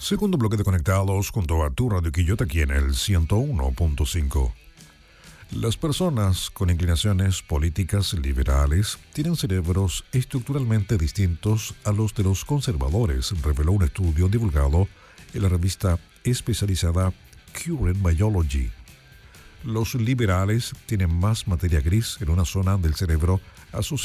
Segundo bloque de Conectados junto a tu Radio Quillota aquí en el 101.5. Las personas con inclinaciones políticas liberales tienen cerebros estructuralmente distintos a los de los conservadores, reveló un estudio divulgado en la revista especializada Current Biology. Los liberales tienen más materia gris en una zona del cerebro asociada